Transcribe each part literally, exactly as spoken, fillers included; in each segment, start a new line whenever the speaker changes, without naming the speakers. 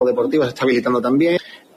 deportiva se está habilitando también,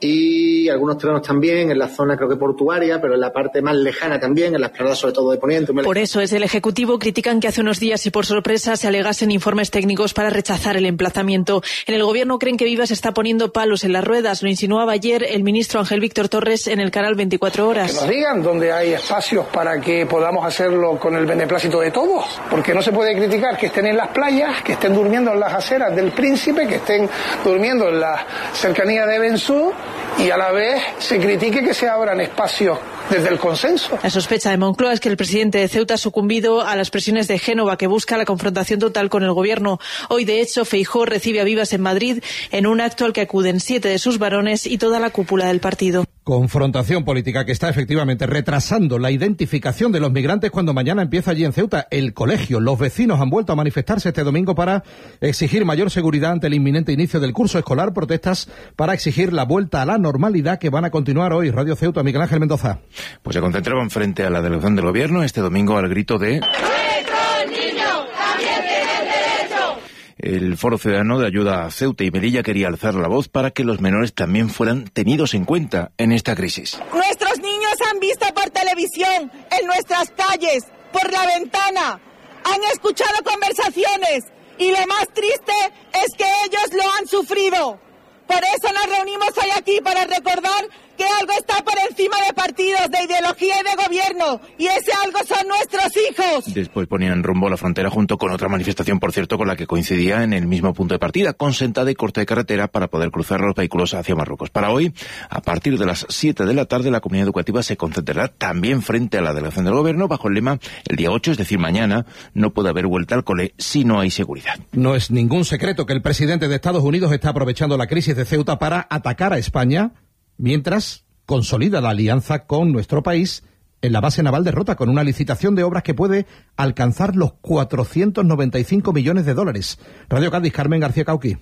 y algunos terrenos también en la zona creo que portuaria, pero en la parte más lejana también, en las planadas sobre todo de Poniente.
Por eso desde el Ejecutivo critican que hace unos días y por sorpresa se alegasen informes técnicos para rechazar el emplazamiento. En el Gobierno creen que Vivas está poniendo palos en las ruedas, lo insinuaba ayer el ministro Ángel Víctor Torres en el canal veinticuatro horas.
Que nos digan dónde hay espacios para que podamos hacerlo con el beneplácito de todos, porque no se puede criticar que estén en las playas, que estén durmiendo en las aceras del Príncipe, que estén durmiendo en la cercanía de Bensú, y a la vez se critique que se abran espacios desde el consenso.
La sospecha de Moncloa es que el presidente de Ceuta ha sucumbido a las presiones de Génova, que busca la confrontación total con el Gobierno. Hoy, de hecho, Feijóo recibe a Vivas en Madrid en un acto al que acuden siete de sus varones y toda la cúpula del partido.
Confrontación política que está efectivamente retrasando la identificación de los migrantes cuando mañana empieza allí en Ceuta el colegio. Los vecinos han vuelto a manifestarse este domingo para exigir mayor seguridad ante el inminente inicio del curso escolar, protestas para exigir la vuelta a la normalidad que van a continuar hoy. Radio Ceuta, Miguel Ángel Mendoza.
Pues se concentraban frente a la delegación del Gobierno este domingo al grito de
¡Nuestros niños también tienen derecho!
El Foro Ciudadano de Ayuda a Ceuta y Melilla quería alzar la voz para que los menores también fueran tenidos en cuenta en esta crisis.
Nuestros niños han visto por televisión, en nuestras calles, por la ventana, han escuchado conversaciones y lo más triste es que ellos lo han sufrido. Por eso nos reunimos hoy aquí para recordar que algo está por encima de partidos, de ideología y de gobierno, y ese algo son nuestros hijos.
Después ponían rumbo a la frontera junto con otra manifestación, por cierto, con la que coincidía en el mismo punto de partida, con sentada y corte de carretera para poder cruzar los vehículos hacia Marruecos. Para hoy, a partir de las siete de la tarde, la comunidad educativa se concentrará también frente a la delegación del Gobierno bajo el lema, el día ocho, es decir, mañana, no puede haber vuelta al cole si no hay seguridad.
No es ningún secreto que el presidente de Estados Unidos está aprovechando la crisis de Ceuta para atacar a España, mientras consolida la alianza con nuestro país en la base naval de Rota, con una licitación de obras que puede alcanzar los cuatrocientos noventa y cinco millones de dólares. Radio Cádiz, Carmen García Cauqui.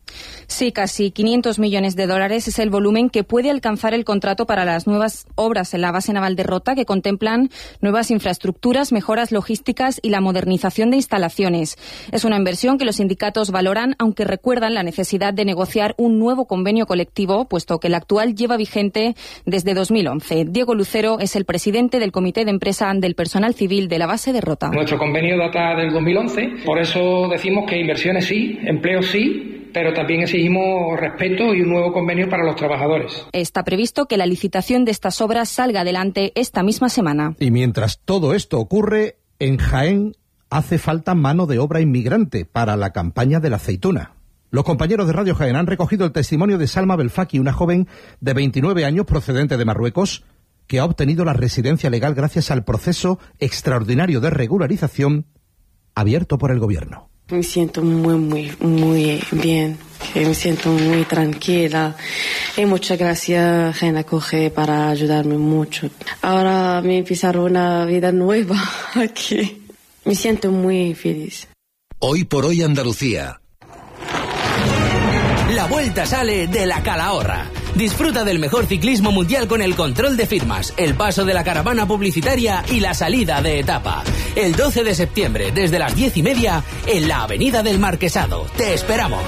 Sí, casi quinientos millones de dólares es el volumen que puede alcanzar el contrato para las nuevas obras en la base naval de Rota, que contemplan nuevas infraestructuras, mejoras logísticas y la modernización de instalaciones. Es una inversión que los sindicatos valoran, aunque recuerdan la necesidad de negociar un nuevo convenio colectivo, puesto que el actual lleva vigente desde dos mil once. Diego Lucero es el presidente del Comité de Empresa del Personal Civil de la base de Rota.
Nuestro convenio data del dos mil once, por eso decimos que inversiones sí, empleo sí, pero también exigimos respeto y un nuevo convenio para los trabajadores.
Está previsto que la licitación de estas obras salga adelante esta misma semana.
Y mientras todo esto ocurre, en Jaén hace falta mano de obra inmigrante para la campaña de la aceituna. Los compañeros de Radio Jaén han recogido el testimonio de Salma Belfaki, una joven de veintinueve años procedente de Marruecos, que ha obtenido la residencia legal gracias al proceso extraordinario de regularización abierto por el Gobierno.
Me siento muy, muy, muy bien, me siento muy tranquila y muchas gracias Jaén Acoge para ayudarme mucho. Ahora me empezar una vida nueva aquí. Me siento muy feliz.
Hoy por hoy Andalucía. La vuelta sale de la Calahorra. Disfruta del mejor ciclismo mundial con el control de firmas, el paso de la caravana publicitaria y la salida de etapa. El doce de septiembre, desde las diez y media, en la Avenida del Marquesado. ¡Te esperamos!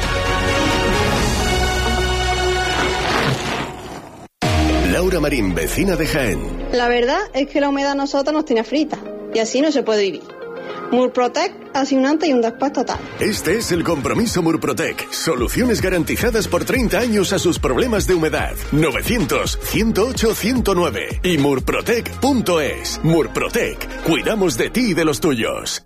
Laura Marín, vecina de Jaén.
La verdad es que la humedad a nosotros nos tiene frita, y así no se puede vivir. Murprotec hace un antes y un después total.
Este es el compromiso Murprotec. Soluciones garantizadas por treinta años a sus problemas de humedad. novecientos, ciento ocho, ciento nueve y murprotec punto es. Murprotec. Cuidamos de ti y de los tuyos.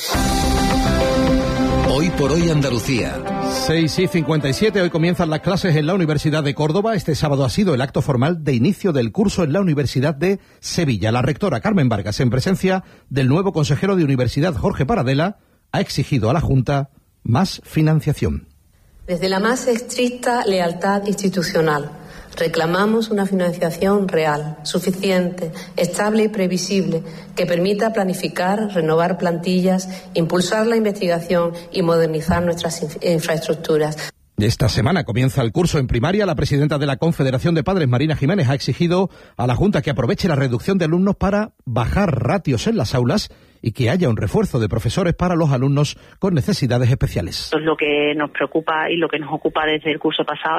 Hoy por hoy Andalucía.
seis y cincuenta y siete, hoy comienzan las clases en la Universidad de Córdoba. Este sábado ha sido el acto formal de inicio del curso en la Universidad de Sevilla. La rectora Carmen Vargas, en presencia del nuevo consejero de Universidad Jorge Paradela, ha exigido a la Junta más financiación.
Desde la más estricta lealtad institucional, reclamamos una financiación real, suficiente, estable y previsible, que permita planificar, renovar plantillas, impulsar la investigación y modernizar nuestras infraestructuras.
Esta semana comienza el curso en primaria. La presidenta de la Confederación de Padres, Marina Jiménez, ha exigido a la Junta que aproveche la reducción de alumnos para bajar ratios en las aulas y que haya un refuerzo de profesores para los alumnos con necesidades especiales.
Esto es lo que nos preocupa y lo que nos ocupa desde el curso pasado.